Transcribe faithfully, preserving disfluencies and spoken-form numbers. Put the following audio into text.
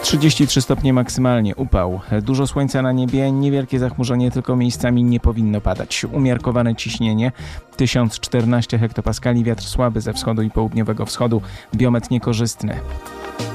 trzydzieści trzy stopnie maksymalnie, upał, dużo słońca na niebie, niewielkie zachmurzenie, tylko miejscami nie powinno padać. Umiarkowane ciśnienie, tysiąc czternaście hektopaskali, wiatr słaby ze wschodu i południowego wschodu, biometr niekorzystny.